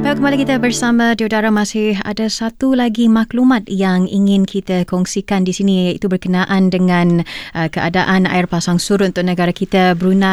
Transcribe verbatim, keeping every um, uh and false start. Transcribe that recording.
Baiklah, kembali kita bersama Diodara. Masih ada satu lagi maklumat yang ingin kita kongsikan di sini, iaitu berkenaan dengan uh, keadaan air pasang surut untuk negara kita, Brunei.